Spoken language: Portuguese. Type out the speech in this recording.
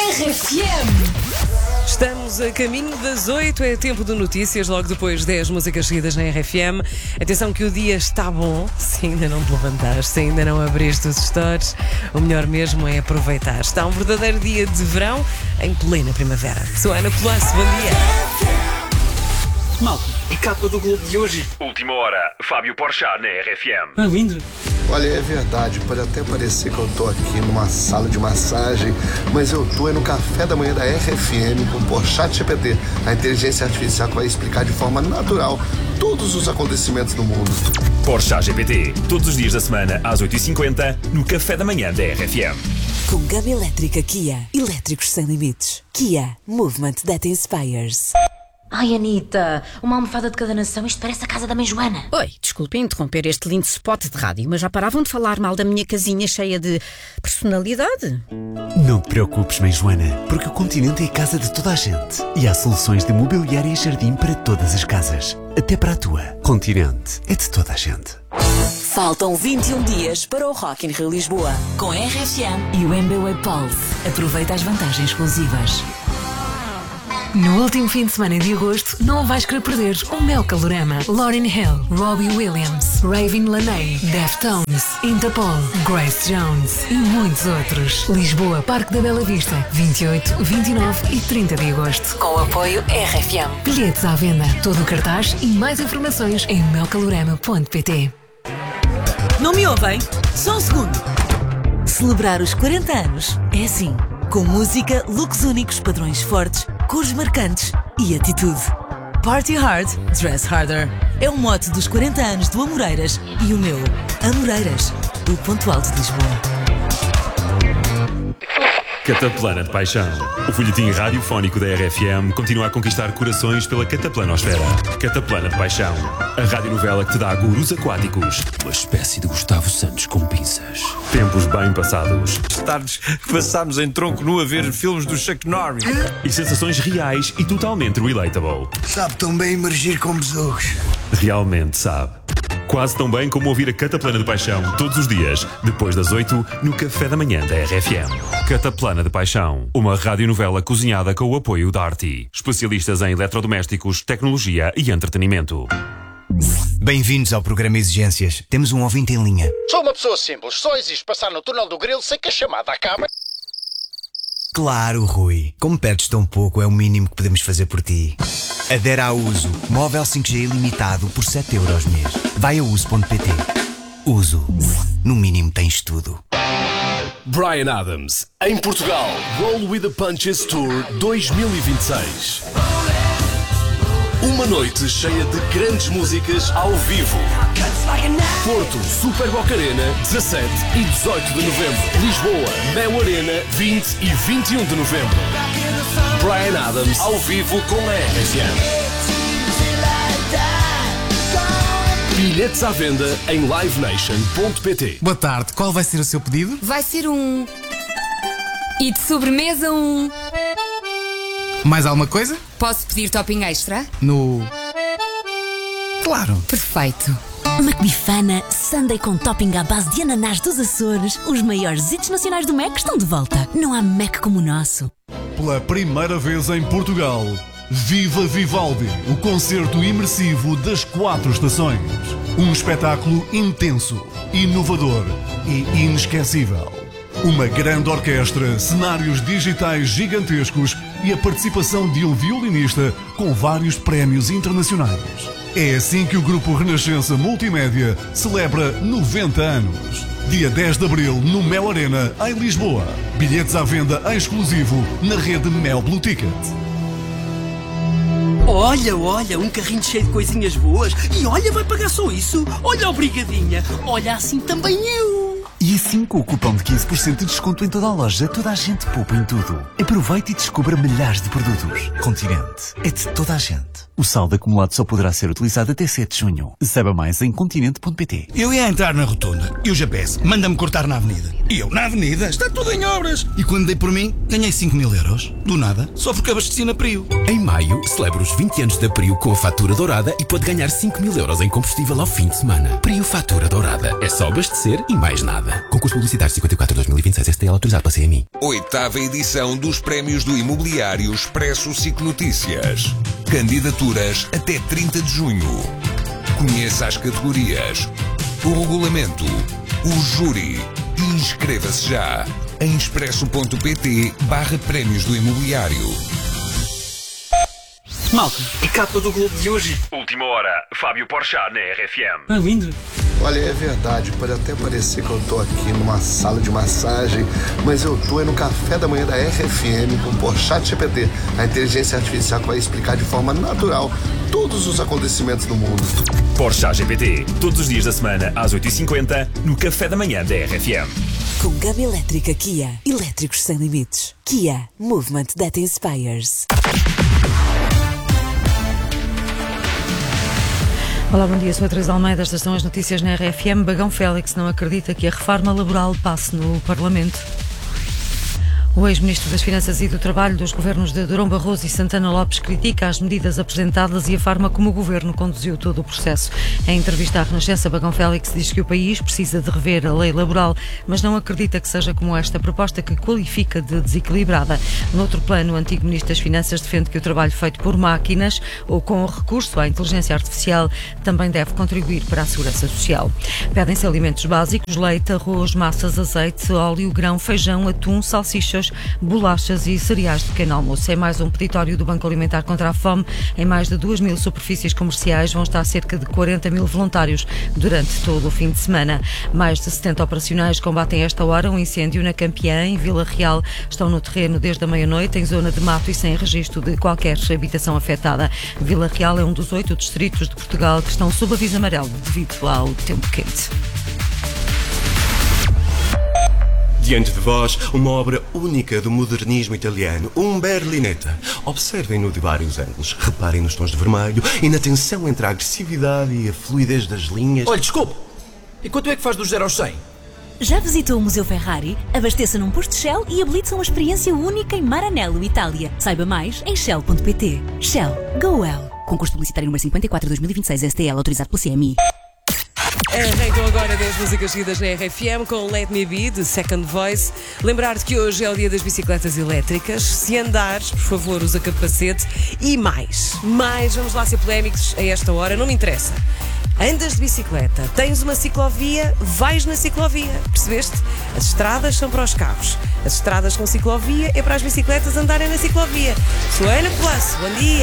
RFM. Estamos a caminho das 8, é tempo de notícias, logo depois 10 músicas seguidas na RFM. Atenção que o dia está bom, se ainda não te levantaste, se ainda não abriste os stores, o melhor mesmo é aproveitar. Está um verdadeiro dia de verão em plena primavera. Sou Ana Colasso, bom dia. Malta, é capa do Globo de hoje. Última hora, Fábio Porchat na RFM. Ah, lindo. Olha, é verdade, pode até parecer que eu tô aqui numa sala de massagem, mas eu tô no café da manhã da RFM com o Porchat GPT, a inteligência artificial que vai explicar de forma natural todos os acontecimentos do mundo. Porchat GPT, todos os dias da semana às 8h50 no café da manhã da RFM. Com gama elétrica Kia, elétricos sem limites. Kia, movement that inspires. Ai, Anitta, uma almofada de cada nação, isto parece a casa da mãe Joana. Oi, desculpem interromper este lindo spot de rádio, mas já paravam de falar mal da minha casinha cheia de personalidade? Não te preocupes, mãe Joana, porque o Continente é a casa de toda a gente. E há soluções de mobiliário e jardim para todas as casas. Até para a tua. Continente é de toda a gente. Faltam 21 dias para o Rock in Rio Lisboa. Com a RFM e o MBWay Pulse. Aproveita as vantagens exclusivas. No último fim de semana de agosto, não vais querer perder o Mel Calorama. Lauryn Hill, Robbie Williams, Raven Laney, Deftones, Interpol, Grace Jones e muitos outros. Lisboa, Parque da Bela Vista, 28, 29 e 30 de agosto. Com o apoio RFM. Bilhetes à venda, todo o cartaz e mais informações em melcalorama.pt. Não me ouvem? Só um segundo. Celebrar os 40 anos é assim. Com música, looks únicos, padrões fortes, cores marcantes e atitude. Party hard, dress harder. É o mote dos 40 anos do Amoreiras e o meu. Amoreiras, o ponto alto de Lisboa. Cataplana de Paixão. O folhetim radiofónico da RFM continua a conquistar corações pela cataplanosfera. Cataplana de Paixão. A radionovela que te dá gurus aquáticos. Uma espécie de Gustavo Santos com pinças. Tempos bem passados. Tardes que passámos em tronco nu a ver filmes do Chuck Norris. E sensações reais e totalmente relatable. Sabe tão bem emergir com besouros. Realmente sabe. Quase tão bem como ouvir a Cataplana de Paixão todos os dias, depois das 8, no café da manhã da RFM. Cataplana de Paixão, uma radionovela cozinhada com o apoio da Arti. Especialistas em eletrodomésticos, tecnologia e entretenimento. Bem-vindos ao programa Exigências. Temos um ouvinte em linha. Sou uma pessoa simples, só existe passar no túnel do Grilo sem que a chamada acabe. Claro, Rui. Como pedes tão pouco, é o mínimo que podemos fazer por ti. Adera a Uso. Móvel 5G ilimitado por 7€ mês. Vai a uso.pt. Uso. No mínimo tens tudo. Bryan Adams, em Portugal. Roll with the Punches Tour 2026. Uma noite cheia de grandes músicas ao vivo. Porto, Super Boca Arena, 17 e 18 de novembro. Lisboa, Mel Arena, 20 e 21 de novembro. Bryan Adams, ao vivo com a RFM. Bilhetes à venda em livenation.pt. Boa tarde, qual vai ser o seu pedido? Vai ser um... E de sobremesa um... Mais alguma coisa? Posso pedir topping extra? No... Claro. Perfeito. McBifana, sundae com topping à base de ananás dos Açores. Os maiores hits nacionais do Mac estão de volta. Não há Mac como o nosso. Pela primeira vez em Portugal, Viva Vivaldi, o concerto imersivo das 4 estações. Um espetáculo intenso, inovador e inesquecível. Uma grande orquestra, cenários digitais gigantescos e a participação de um violinista com vários prémios internacionais. É assim que o Grupo Renascença Multimédia celebra 90 anos. Dia 10 de Abril, no Mel Arena, em Lisboa. Bilhetes à venda em exclusivo na rede Mel Blue Ticket. Olha, um carrinho cheio de coisinhas boas. E olha, vai pagar só isso. Olha a brigadinha. Olha, assim também eu. E assim, com o cupom de 15% de desconto em toda a loja, toda a gente poupa em tudo. Aproveite e descubra milhares de produtos. Continente é de toda a gente. O saldo acumulado só poderá ser utilizado até 7 de junho. Saiba mais em continente.pt. Eu ia entrar na rotunda e o GPS manda-me cortar na avenida. E eu, na avenida, está tudo em obras. E quando dei por mim, ganhei 5.000 euros. Do nada, só porque abasteci na Prio. Em maio, celebra os 20 anos da Prio com a fatura dourada e pode ganhar 5.000 euros em combustível ao fim de semana. Prio Fatura Dourada. É só abastecer e mais nada. Concurso publicitário 54/2026 STL autorizado pela CMI. 8ª edição dos Prémios do Imobiliário Expresso SIC Notícias. Candidaturas até 30 de junho. Conheça as categorias, o regulamento, o júri e inscreva-se já em expresso.pt/prémios do imobiliário. Malta, a capa do Globo de hoje. Última hora, Fábio Porchat na RFM. É lindo. Olha, é verdade, pode até parecer que eu tô aqui numa sala de massagem, mas eu tô no café da manhã da RFM com o Porchat GPT, a inteligência artificial que vai explicar de forma natural todos os acontecimentos do mundo. Porchat GPT, todos os dias da semana às 8h50 no café da manhã da RFM. Com gama elétrica Kia, elétricos sem limites. Kia, movement that inspires. Olá, bom dia. Sou a Teresa Almeida. Estas são as notícias na RFM. Bagão Félix não acredita que a reforma laboral passe no Parlamento. O ex-ministro das Finanças e do Trabalho dos governos de Durão Barroso e Santana Lopes critica as medidas apresentadas e a forma como o governo conduziu todo o processo. Em entrevista à Renascença, Bagão Félix diz que o país precisa de rever a lei laboral, mas não acredita que seja como esta proposta que qualifica de desequilibrada. Noutro plano, o antigo ministro das Finanças defende que o trabalho feito por máquinas ou com recurso à inteligência artificial também deve contribuir para a segurança social. Pedem-se alimentos básicos: leite, arroz, massas, azeite, óleo, grão, feijão, atum, salsichas, bolachas e cereais de pequeno almoço. É mais um peditório do Banco Alimentar contra a Fome. Em mais de 2.000 superfícies comerciais vão estar cerca de 40.000 voluntários durante todo o fim de semana. Mais de 70 operacionais combatem a esta hora um incêndio na Campeã, em Vila Real. Estão no terreno desde a meia-noite, em zona de mato e sem registro de qualquer habitação afetada. Vila Real é um dos 8 distritos de Portugal que estão sob aviso amarelo devido ao tempo quente. Diante de vós, uma obra única do modernismo italiano, um Berlinetta. Observem-no de vários ângulos, reparem nos tons de vermelho e na tensão entre a agressividade e a fluidez das linhas. Olha, desculpe, e quanto é que faz do 0 aos 100? Já visitou o Museu Ferrari? Abasteça num posto Shell e habilite-se a uma experiência única em Maranello, Itália. Saiba mais em shell.pt. Shell. Go well. Concurso publicitário número 54/2026 STL autorizado pela CMI. Arrancam agora 10 músicas seguidas na RFM com Let Me Be, de Second Voice. Lembrar-te que hoje é o dia das bicicletas elétricas. Se andares, por favor, usa capacete. E mais, vamos lá ser polémicos a esta hora, não me interessa. Andas de bicicleta, tens uma ciclovia, vais na ciclovia. Percebeste? As estradas são para os carros. As estradas com ciclovia é para as bicicletas andarem na ciclovia. Sou Ana Plus, bom dia.